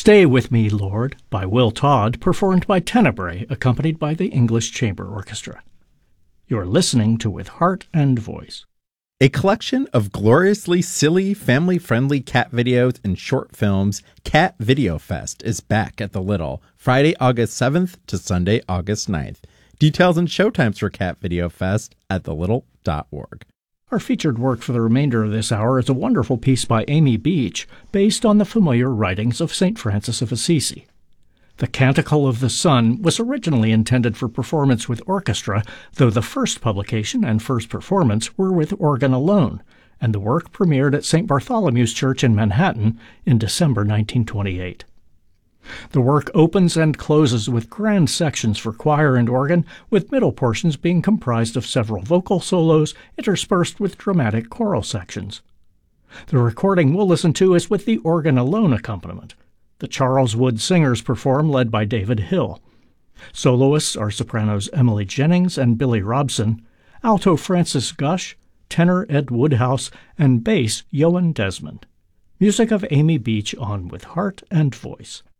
Stay With Me, Lord, by Will Todd, performed by Tenebrae, accompanied by the English Chamber Orchestra. You're listening to With Heart and Voice, a collection of gloriously silly, family-friendly cat videos and short films. Cat Video Fest is back at the Little, Friday, August 7th to Sunday, August 9th. Details and showtimes for Cat Video Fest at thelittle.org. Our featured work for the remainder of this hour is a wonderful piece by Amy Beach, based on the familiar writings of St. Francis of Assisi. The Canticle of the Sun was originally intended for performance with orchestra, though the first publication and first performance were with organ alone, and the work premiered at St. Bartholomew's Church in Manhattan in December 1928. The work opens and closes with grand sections for choir and organ, with middle portions being comprised of several vocal solos interspersed with dramatic choral sections. The recording we'll listen to is with the organ alone accompaniment. The Charles Wood Singers perform, led by David Hill. Soloists are sopranos Emily Jennings and Billy Robson, alto Francis Gush, tenor Ed Woodhouse, and bass Johan Desmond. Music of Amy Beach on With Heart and Voice.